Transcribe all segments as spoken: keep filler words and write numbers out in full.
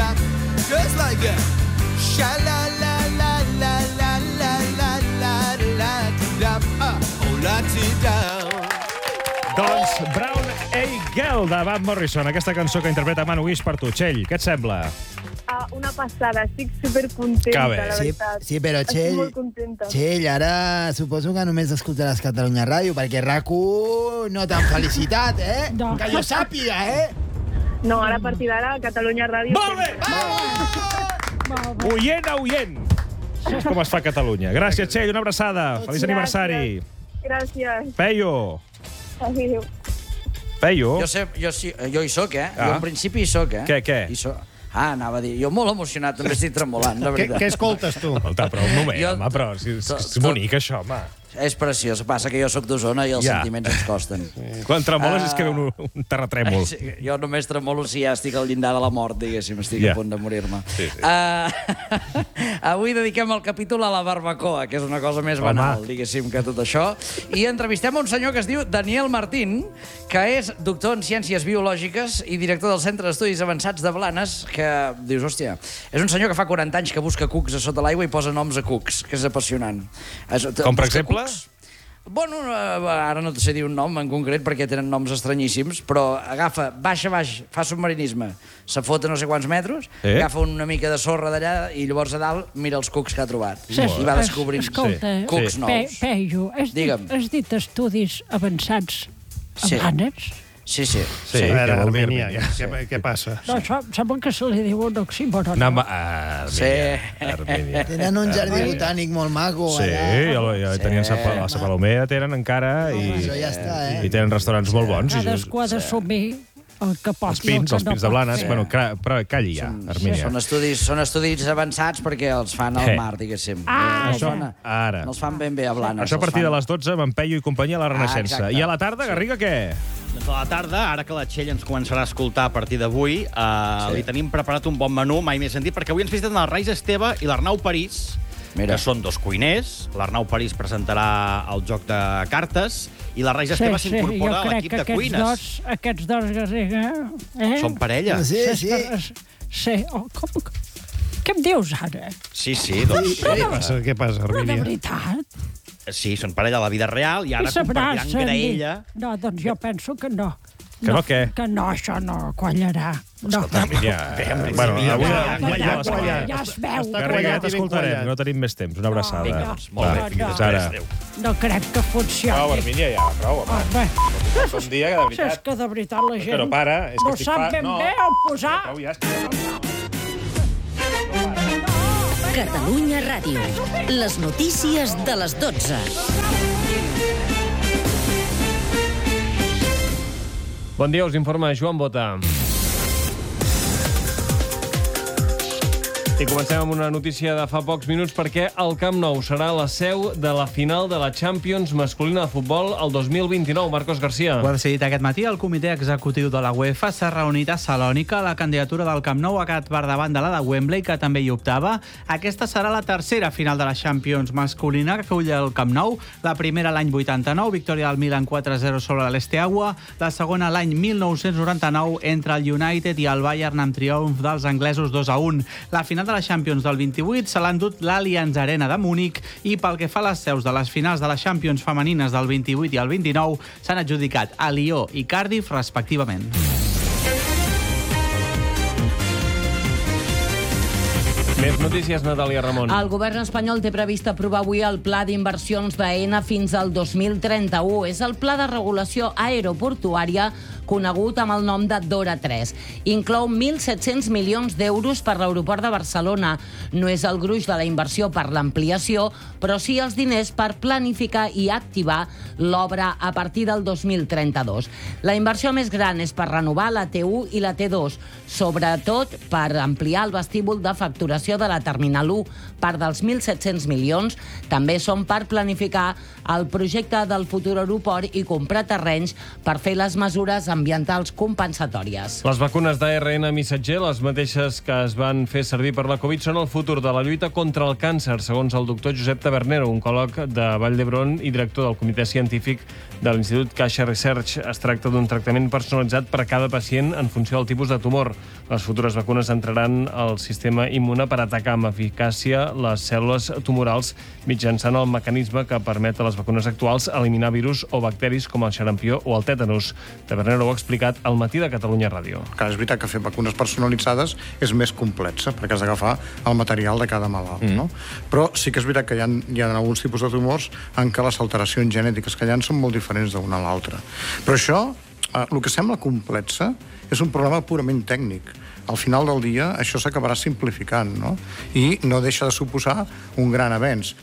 la-ti-da, just like that. Sha-la-la-la-la-la-la-la-la-la-ti-da, ah, oh, la-ti-da. Doncs Brown Eyed Girl de Van Morrison, aquesta cançó que interpreta Manu Guix per tu. Txell, què et sembla? Ah, una passada, estic supercontenta, Que bé. la Sí, veritat. sí, però Estic Txell, molt contenta. Txell, ara suposo que només escoltaràs Catalunya Ràdio, perquè RAC u no t'han felicitat, eh? No. Que jo sàpiga, eh? No, ara a partir d'ara, Catalunya Ràdio... Molt bé! Oient a oient! Això és com es fa a Catalunya. Gràcies, Txell, una abraçada. Feliç aniversari. Gràcies. Peyo. Adéu. Peyo. Jo, sé, jo, sí, jo hi soc, eh? Ah. Jo en principi hi soc, eh? Què, què? Hi soc. Ah, anava a dir, jo molt emocionat, també estic tremolant, la Què, veritat. què escoltes, tu? Escolta, però un moment, Jo- home, però si, és, tot- és bonic, això, home. És preciós, passa que jo sóc d'Osona i els Ja. sentiments ens costen. Quan tremoles Ah. és que ve un, un terratrèmol. Sí, jo només tremolo si ja estic al llindar de la mort, diguéssim, estic Ja. a punt de morir-me. Sí, sí. Uh, avui dediquem el capítol a la barbacoa, que és una cosa més Home. banal, diguéssim, que tot això. I entrevistem un senyor que es diu Daniel Martín, que és doctor en Ciències Biològiques i director del Centre d'Estudis Avançats de Blanes, que dius, hòstia, és un senyor que fa quaranta anys que busca cucs a sota l'aigua i posa noms a cucs, que és apassionant. És, Com, per busca exemple? cucs. Bueno, eh, ara no et sé dir un nom en concret perquè tenen noms estranyíssims, però agafa, baixa baix, fa submarinisme, se fota no sé quants metres, Eh? agafa una mica de sorra d'allà i llavors a dalt mira els cucs que ha trobat. Sí, I va descobrint escolta, Sí. cucs Sí. Pe, nous. Pejo, has dit, Digue'm. has dit estudis avançats a Sí. Blanes? Sí, sí. Sí, A què veure, vol dir, Armènia, Armènia? què, què passa? No, això sembla que se li diu un oxímoron. No, home, ah, Armènia. Sí. Armènia. Tenen un jardí botànic molt maco, Sí, allà. ja, ja tenien Sa Pa- la Sa Palomera, tenen encara, i, Això ja està, eh? i tenen restaurants molt bons. I, Cadascú ha d'assumir el que pot els i el pins, que els no pins de pot Blanes, fer. bueno, cra- però calli ja, Armènia. Són estudis, són estudis avançats perquè els fan al Eh. mar, diguéssim. Ah, Eh, Això, Osona. ara. No els fan ben bé a Blanes. Això a els partir fan- de les dotze, amb en Peyo i companyia a la Renaixença. exacte. I a la tarda, Garriga, què? Doncs a la tarda, ara que la Txell ens començarà a escoltar a partir d'avui, eh, Sí. li tenim preparat un bon menú, mai més sentit, perquè avui ens visiten el Rais Esteve i l'Arnau París, Mira. que són dos cuiners. L'Arnau París presentarà el joc de cartes i la Reis Esteve s'incorpora a jo crec l'equip que de aquests cuines. dos, aquests dos, Garriga... Eh? Són parella. Sí, sí. Sí, oh, com, què em dius ara? Sí, sí, doncs... Què passa, què passa, Però de Armènia? veritat? Sí, són parella a la vida real i ara I s'abracen compartiran graella. i- No, doncs jo penso que no. Que no què? Que no, això no quallarà. No. Escolta, Armènia... Bé, Bueno, ja, avui ja, ja, ja, ja, ja, ja, ja es veu. Està Garriga, ja quallat i ben t'escoltarem, quallat. no tenim més temps. Una abraçada. Vinga, doncs, molt Va, bé. no. fins ara. Adéu. No crec que funcioni. Prou, Armènia, ja, prou, home. Home, Un dia que de és veritat... que de veritat la gent Que no para, és que no estic sap fa- ben no. bé on posar. Prou, ja estic... Catalunya Ràdio. Les notícies de les dotze. Bon dia, us informa Joan Bota. I comencem amb una notícia de fa pocs minuts perquè el Camp Nou serà la seu de la final de la Champions masculina de futbol el dos mil vint-i-nou. Marcos Garcia. Ho ha decidit aquest matí el comitè executiu de la UEFA. S'ha reunit a Salònica. La candidatura del Camp Nou ha quedat per davant de la de Wembley, que també hi optava. Aquesta serà la tercera final de la Champions masculina que acull el Camp Nou. La primera l'any vuitanta-nou, victòria del Milan quatre a zero sobre l'Esteaua. La segona l'any mil nou-cents noranta-nou entre el United i el Bayern amb triomf dels anglesos dos a un. La final de la Champions del vint-i-vuit se l'ha endut l'Allianz Arena de Múnich i pel que fa a les seus de les finals de les Champions femenines del vint-i-vuit i el vint-i-nou s'han adjudicat a Lió i Cardiff respectivament. Més notícies, Natàlia Ramon. El govern espanyol té previst aprovar avui el pla d'inversions d'Aena fins al dos mil trenta-u. És el pla de regulació aeroportuària conegut amb el nom de Dora tres. Inclou mil set-cents milions d'euros per l'aeroport de Barcelona. No és el gruix de la inversió per l'ampliació, però sí els diners per planificar i activar l'obra a partir del dos mil trenta-dos. La inversió més gran és per renovar la T u i la T dos, sobretot per ampliar el vestíbul de facturació de la Terminal u. Part dels mil set-cents milions també són per planificar el projecte del futur aeroport i comprar terrenys per fer les mesures ambientals compensatòries. Les vacunes d'A R N missatger, les mateixes que es van fer servir per la Covid, són el futur de la lluita contra el càncer, segons el doctor Josep Tabernero, oncòleg de Vall d'Hebron i director del comitè científic de l'Institut Caixa Research. Es tracta d'un tractament personalitzat per a cada pacient en funció del tipus de tumor. Les futures vacunes entraran al sistema immune per atacar amb eficàcia les cèl·lules tumorals mitjançant el mecanisme que permet a les vacunes actuals eliminar virus o bacteris com el xarampió o el tètanus. Tabernero ho ha explicat al Matí de Catalunya Ràdio. Que és veritat que fer vacunes personalitzades és més complexa, perquè has d'agafar el material de cada malalt, mm. no? Però sí que és veritat que hi ha, hi ha alguns tipus de tumors en què les alteracions genètiques que hi ha són molt diferents d'una a l'altra. Però això, eh, el que sembla complexa, és un problema purament tècnic. Al final del dia, això s'acabarà simplificant, no? I no deixa de suposar un gran avenç.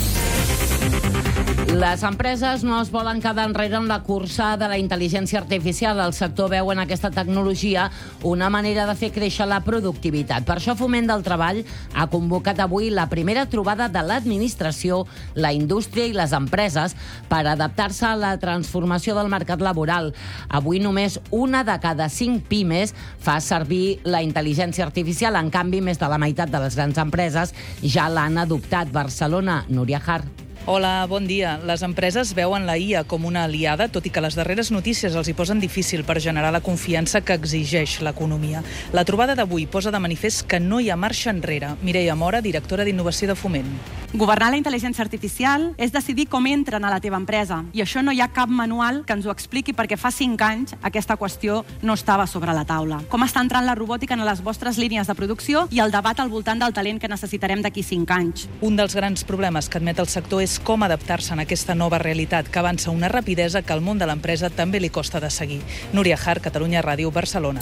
Les empreses no es volen quedar enrere en la cursa de la intel·ligència artificial. El sector veu en aquesta tecnologia una manera de fer créixer la productivitat. Per això Foment del Treball ha convocat avui la primera trobada de l'administració, la indústria i les empreses per adaptar-se a la transformació del mercat laboral. Avui només una de cada cinc pimes fa servir la intel·ligència artificial. En canvi, més de la meitat de les grans empreses ja l'han adoptat. Barcelona, Núria Har. Hola, bon dia. Les empreses veuen la I A com una aliada, tot i que les darreres notícies els hi posen difícil per generar la confiança que exigeix l'economia. La trobada d'avui posa de manifest que no hi ha marxa enrere. Mireia Mora, directora d'Innovació de Foment. Governar la intel·ligència artificial és decidir com entren a la teva empresa. I això no hi ha cap manual que ens ho expliqui, perquè fa cinc anys aquesta qüestió no estava sobre la taula. Com està entrant la robòtica en les vostres línies de producció i el debat al voltant del talent que necessitarem d'aquí cinc anys. Un dels grans problemes que admet el sector és com adaptar-se en aquesta nova realitat que avança una rapidesa que al món de l'empresa també li costa de seguir. Núria Har, Catalunya Ràdio, Barcelona.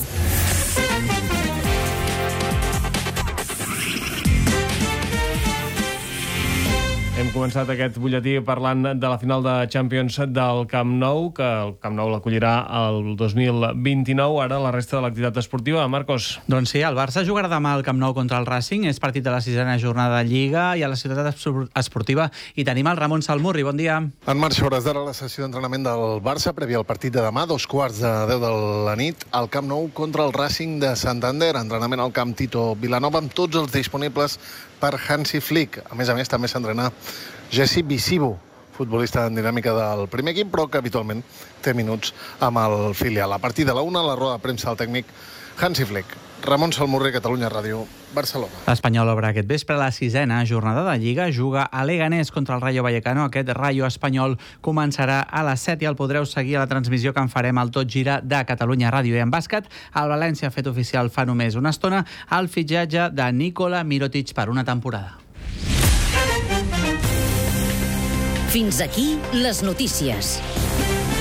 Hem començat aquest butlletí parlant de la final de Champions del Camp Nou, que el Camp Nou l'acollirà el dos mil vint-i-nou. Ara la resta de l'activitat esportiva. Marcos. Doncs sí, el Barça jugarà demà al Camp Nou contra el Racing. És partit de la sisena jornada de Lliga i a la ciutat esportiva. I tenim el Ramon Salmurri. Bon dia. En marxa hores d'ara la sessió d'entrenament del Barça previ al partit de demà, dos quarts de deu de la nit, al Camp Nou contra el Racing de Santander. Entrenament al Camp Tito Vilanova amb tots els disponibles per Hansi Flick. A més a més, també s'entrena Jesse Visibo, futbolista en dinàmica del primer equip, però que habitualment té minuts amb el filial. A partir de la una, la roda de premsa al tècnic Hansi Flick. Ramon Salmurri, Catalunya Ràdio, Barcelona. L'Espanyol obre aquest vespre la sisena jornada de Lliga. Juga a Leganés contra el Rayo Vallecano. Aquest Rayo espanyol començarà a les set i el podreu seguir a la transmissió que en farem al Tot Gira de Catalunya Ràdio. I en bàsquet, el València ha fet oficial fa només una estona el fitxatge de Nikola Mirotic per una temporada. Fins aquí les notícies.